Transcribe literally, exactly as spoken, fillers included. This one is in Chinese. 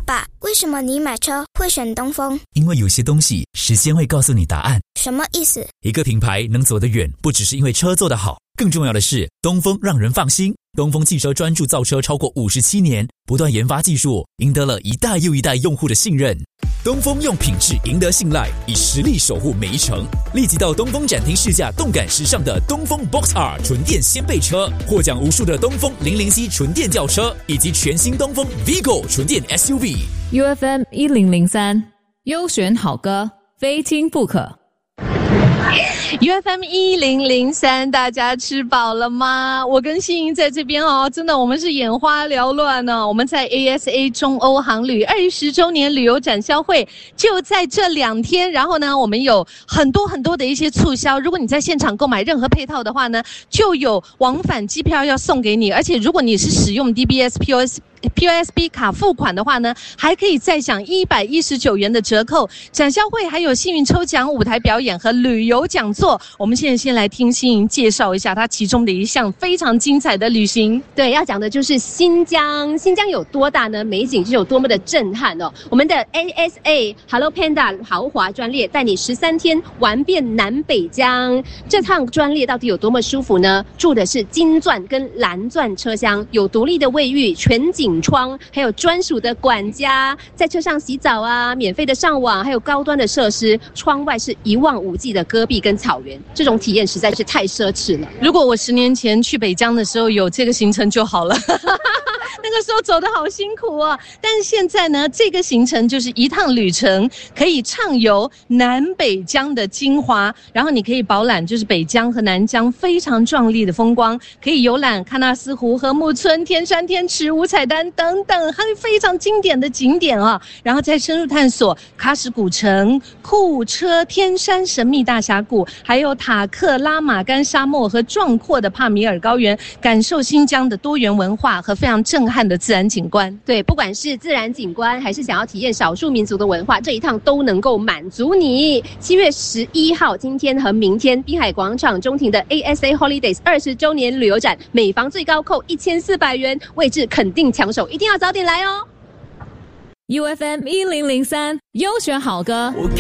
爸，为什么你买车会选东风？ 因为有些东西时间会告诉你答案。 什么意思？ 一个品牌能走得远，不只是因为车做得好，更重要的是东风让人放心。东风汽车专注造车超过五十七年，不断研发技术，赢得了一代又一代用户的信任。东风用品质赢得信赖，以实力守护每一程。立即到东风展厅试驾动感时尚的东风 Box R 纯电掀背车，获奖无数的东风零零 C 纯电轿车，以及全新东风 Vigo 纯电 S U V。U F M 一零零三，优选好歌，非听不可。 U F M 一零零三，大家吃饱了吗？我跟欣莹在这边哦，真的我们是眼花缭乱呢、哦。我们在 A S A 中欧航旅二十周年旅游展销会就在这两天，然后呢，我们有很多很多的一些促销。如果你在现场购买任何配套的话呢，就有往返机票要送给你，而且如果你是使用 D B S P O S P O S B 卡付款的话呢，还可以再享一百一十九元的折扣。展销会还有幸运抽奖、舞台表演和旅游讲座。我们现在先来听欣莹介绍一下她其中的一项非常精彩的旅行。 对，要讲的就是新疆。新疆有多大呢？美景就有多么的震撼哦。我们的 A S A Hello Panda 豪华专列带你十三天玩遍南北疆。这趟专列到底有多么舒服呢？住的是金钻跟蓝钻车厢，有独立的卫浴、全景窗，还有专属的管家，在车上洗澡啊，免费的上网，还有高端的设施。窗外是一望无际的戈壁跟草原，这种体验实在是太奢侈了。 如果我十年前去北疆的时候有这个行程就好了。那个时候走得好辛苦哦，但是现在呢，这个行程就是一趟旅程，可以畅游南北疆的精华，然后你可以饱览就是北疆和南疆非常壮丽的风光，可以游览喀纳斯湖和木村、天山天池、五彩丹等等，还有非常经典的景点啊，然后再深入探索喀什古城、库车、天山神秘大峡谷，还有塔克拉玛干沙漠和壮阔的帕米尔高原，感受新疆的多元文化和非常震撼的自然景观。 对，不管是自然景观还是想要体验少数民族的文化，这一趟都能够满足你。七月十一号，今天和明天，滨海广场中庭的 A S A Holidays 二十周年旅游展，每房最高扣一千四百元，位置肯定抢手，一定要早点来哦。 U F M 一零零三，优选好歌。